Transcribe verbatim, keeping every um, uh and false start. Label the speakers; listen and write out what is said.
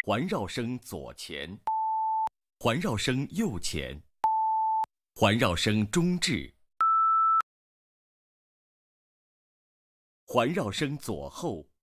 Speaker 1: 环绕声左前，环绕声右前，环绕声中置，环绕声左后。